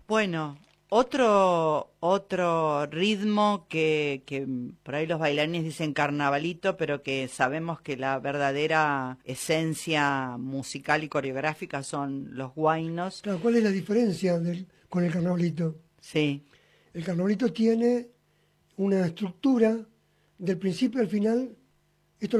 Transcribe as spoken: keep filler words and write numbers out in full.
Bueno, otro, otro ritmo que, que por ahí los bailarines dicen carnavalito, pero que sabemos que la verdadera esencia musical y coreográfica son los huaynos. Claro, ¿cuál es la diferencia del, con el carnavalito? Sí, El carnavalito tiene una estructura del principio al final